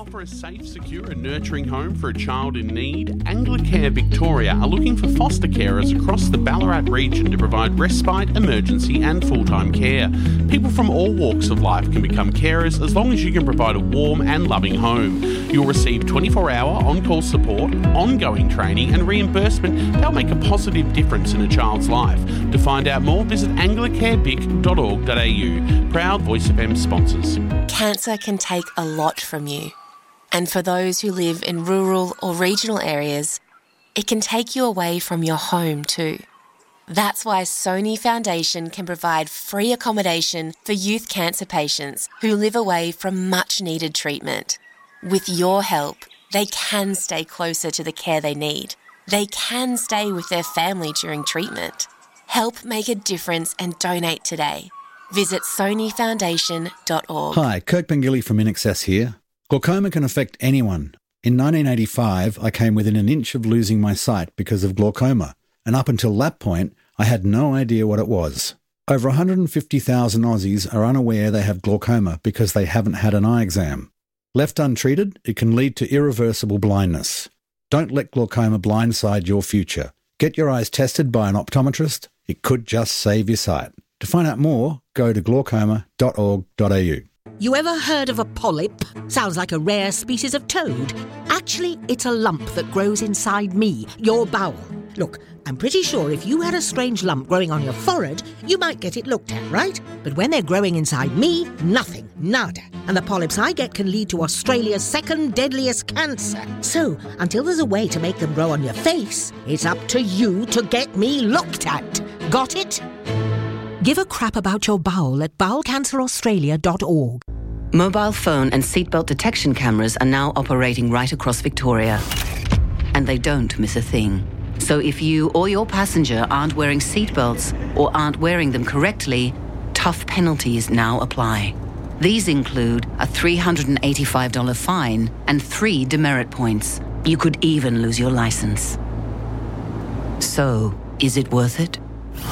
offer a safe, secure and nurturing home for a child in need, Anglicare Victoria are looking for foster carers across the Ballarat region to provide respite, emergency and full-time care. People from all walks of life can become carers as long as you can provide a warm and loving home. You'll receive 24-hour on-call support, ongoing training and reimbursement that'll make a positive difference in a child's life. To find out more, visit anglicarevic.org.au. Proud Voice FM sponsors. Cancer can take a lot from you. And for those who live in rural or regional areas, it can take you away from your home too. That's why Sony Foundation can provide free accommodation for youth cancer patients who live away from much needed treatment. With your help, they can stay closer to the care they need. They can stay with their family during treatment. Help make a difference and donate today. Visit sonyfoundation.org. Hi, Kirk Pengilly from InXS here. Glaucoma can affect anyone. In 1985, I came within an inch of losing my sight because of glaucoma, and up until that point, I had no idea what it was. Over 150,000 Aussies are unaware they have glaucoma because they haven't had an eye exam. Left untreated, it can lead to irreversible blindness. Don't let glaucoma blindside your future. Get your eyes tested by an optometrist. It could just save your sight. To find out more, go to glaucoma.org.au. You ever heard of a polyp? Sounds like a rare species of toad. Actually, it's a lump that grows inside me, your bowel. Look, I'm pretty sure if you had a strange lump growing on your forehead, you might get it looked at, right? But when they're growing inside me, nothing, nada. And the polyps I get can lead to Australia's second deadliest cancer. So, until there's a way to make them grow on your face, it's up to you to get me looked at. Got it? Give a crap about your bowel at bowelcanceraustralia.org. Mobile phone and seatbelt detection cameras are now operating right across Victoria. And they don't miss a thing. So if you or your passenger aren't wearing seatbelts or aren't wearing them correctly, tough penalties now apply. These include a $385 fine and 3 demerit points. You could even lose your license. So, is it worth it?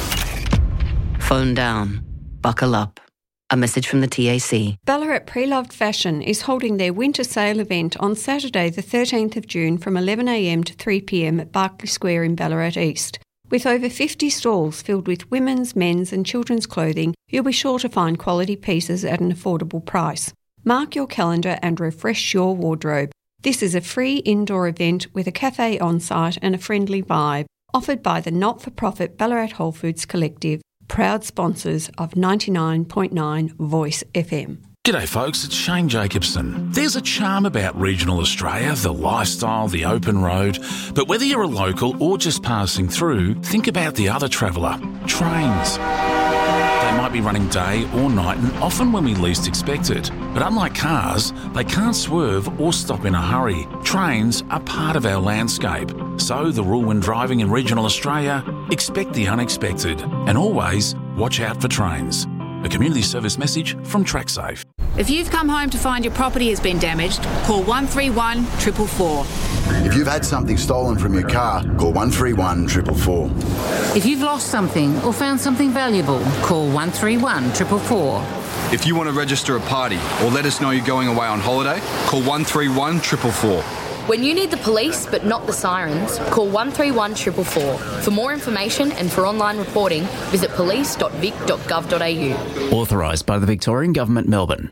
Phone down. Buckle up. A message from the TAC. Ballarat Pre-Loved Fashion is holding their winter sale event on Saturday the 13th of June from 11am to 3pm at Barclay Square in Ballarat East. With over 50 stalls filled with women's, men's and children's clothing, you'll be sure to find quality pieces at an affordable price. Mark your calendar and refresh your wardrobe. This is a free indoor event with a cafe on site and a friendly vibe, offered by the not-for-profit Ballarat Whole Foods Collective, proud sponsors of 99.9 Voice FM. G'day folks, it's Shane Jacobson. There's a charm about regional Australia, the lifestyle, the open road. But whether you're a local or just passing through, think about the other traveller, trains. They might be running day or night and often when we least expect it. But unlike cars, they can't swerve or stop in a hurry. Trains are part of our landscape. So the rule when driving in regional Australia, expect the unexpected and always watch out for trains. A community service message from TrackSafe. If you've come home to find your property has been damaged, call 131 444. If you've had something stolen from your car, call 131 444. If you've lost something or found something valuable, call 131 444. If you want to register a party or let us know you're going away on holiday, call 131 444. When you need the police but not the sirens, call 131 444. For more information and for online reporting, visit police.vic.gov.au. Authorised by the Victorian Government, Melbourne.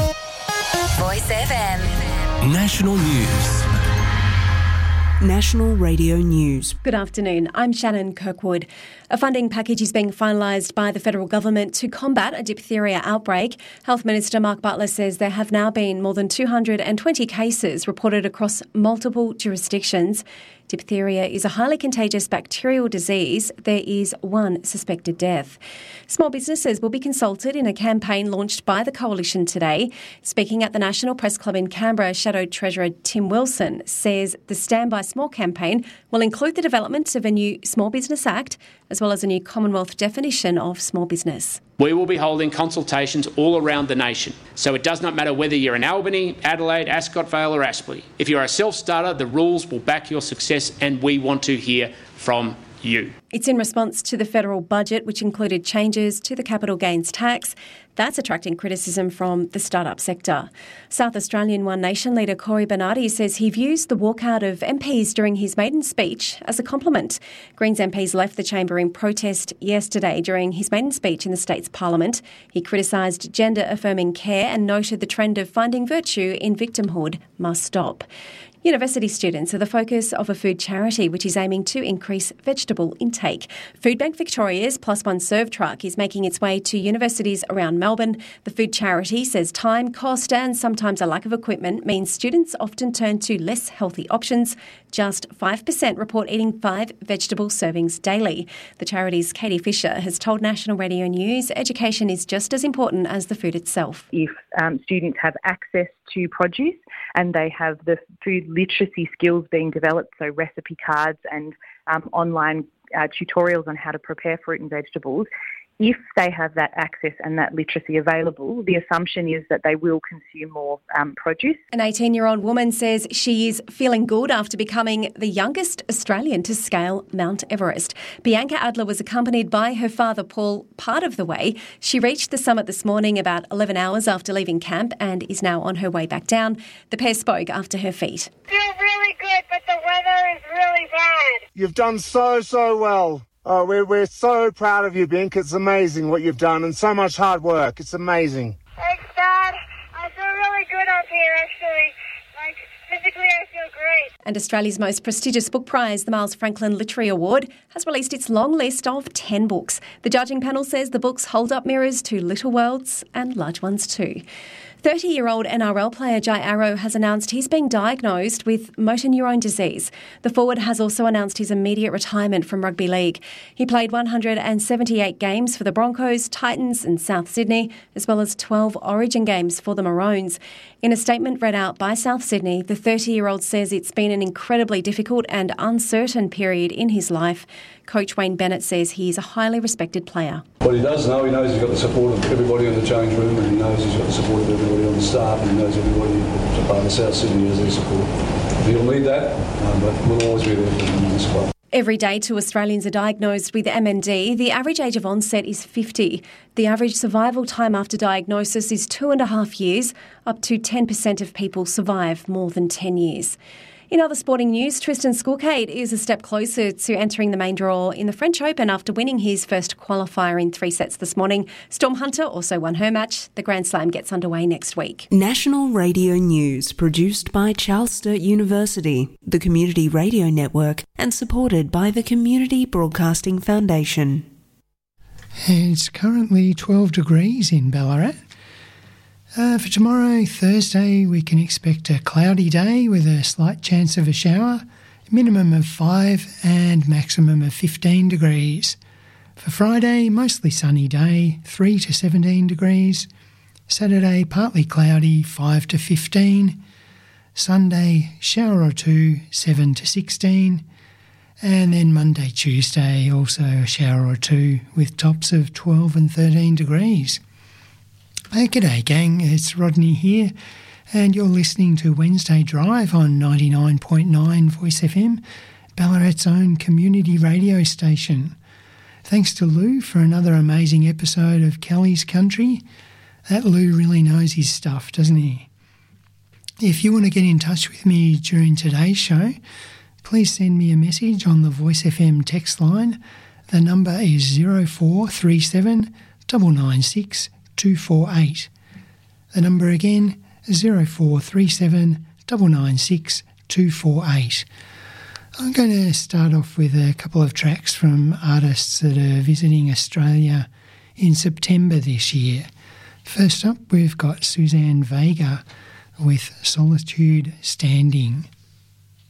Voice FM. National News. National Radio News. Good afternoon. I'm Shannon Kirkwood. A funding package is being finalised by the federal government to combat a diphtheria outbreak. Health Minister Mark Butler says there have now been more than 220 cases reported across multiple jurisdictions. Diphtheria is a highly contagious bacterial disease. There is one suspected death. Small businesses will be consulted in a campaign launched by the Coalition today. Speaking at the National Press Club in Canberra, Shadow Treasurer Tim Wilson says the Stand By Small campaign will include the development of a new Small Business Act as well as a new Commonwealth definition of small business. We will be holding consultations all around the nation. So it does not matter whether you're in Albany, Adelaide, Ascot Vale or Aspley. If you're a self-starter, the rules will back your success and we want to hear from you. It's in response to the federal budget, which included changes to the capital gains tax. That's attracting criticism from the startup sector. South Australian One Nation leader Cory Bernardi says he views the walkout of MPs during his maiden speech as a compliment. Greens MPs left the chamber in protest yesterday during his maiden speech in the state's parliament. He criticised gender-affirming care and noted the trend of finding virtue in victimhood must stop. University students are the focus of a food charity which is aiming to increase vegetable intake. Foodbank Victoria's Plus One Serve truck is making its way to universities around Melbourne. The food charity says time, cost and sometimes a lack of equipment means students often turn to less healthy options. Just 5% report eating 5 vegetable servings daily. The charity's Katie Fisher has told National Radio News education is just as important as the food itself. If students have access to produce and they have the food literacy skills being developed, so recipe cards and online tutorials on how to prepare fruit and vegetables, if they have that access and that literacy available, the assumption is that they will consume more produce. An 18-year-old woman says she is feeling good after becoming the youngest Australian to scale Mount Everest. Bianca Adler was accompanied by her father, Paul, part of the way. She reached the summit this morning about 11 hours after leaving camp and is now on her way back down. The pair spoke after her feat. Feel really good, but the weather is really bad. You've done so well. Oh, we're so proud of you, Bink. It's amazing what you've done and so much hard work. It's amazing. Thanks, Dad. I feel really good up here, actually. Physically, I feel great. And Australia's most prestigious book prize, the Miles Franklin Literary Award, has released its long list of 10 books. The judging panel says the books hold up mirrors to little worlds and large ones too. 30-year-old NRL player Jai Arrow has announced he's being diagnosed with motor neurone disease. The forward has also announced his immediate retirement from rugby league. He played 178 games for the Broncos, Titans and South Sydney, as well as 12 Origin games for the Maroons. In a statement read out by South Sydney, the 30-year-old says it's been an incredibly difficult and uncertain period in his life. Coach Wayne Bennett says he is a highly respected player. What he does know, he knows he's got the support of everybody in the change room, and he knows he's got the support of everybody on the staff, and he knows everybody that's a part of South Sydney has their support. He'll need that, but we'll always be there for him in this club. Every day 2 Australians are diagnosed with MND. The average age of onset is 50. The average survival time after diagnosis is 2.5 years. Up to 10% of people survive more than 10 years. In other sporting news, Tristan Skulkate is a step closer to entering the main draw in the French Open after winning his first qualifier in 3 sets this morning. Storm Hunter also won her match. The Grand Slam gets underway next week. National Radio News, produced by Charles Sturt University, the Community Radio Network, and supported by the Community Broadcasting Foundation. It's currently 12 degrees in Ballarat. For tomorrow, Thursday, we can expect a cloudy day with a slight chance of a shower, minimum of 5 and maximum of 15 degrees. For Friday, mostly sunny day, 3 to 17 degrees. Saturday, partly cloudy, 5 to 15. Sunday, shower or two, 7 to 16. And then Monday, Tuesday, also a shower or two with tops of 12 and 13 degrees. G'day gang, it's Rodney here and you're listening to Wednesday Drive on 99.9 Voice FM, Ballarat's own community radio station. Thanks to Lou for another amazing episode of Kelly's Country. That Lou really knows his stuff, doesn't he? If you want to get in touch with me during today's show, please send me a message on the Voice FM text line. The number is 0437 996 248. The number again, 0437 996 248. I'm going to start off with a couple of tracks from artists that are visiting Australia in September this year. First up, we've got Suzanne Vega with Solitude Standing.